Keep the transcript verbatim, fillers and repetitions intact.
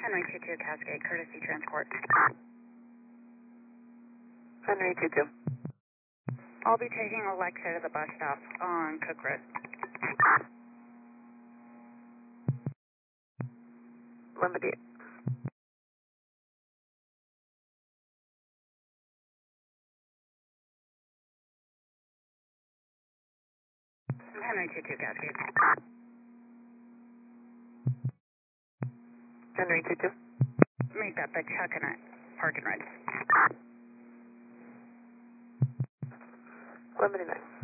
Henry two two Cascade, courtesy transport. Henry two two. I'll be taking Alexa to the bus stop on Cook Road. Limited. Henry two two Cascade. Henry two two. Make that the Chuck and I parking ride. Limited nine.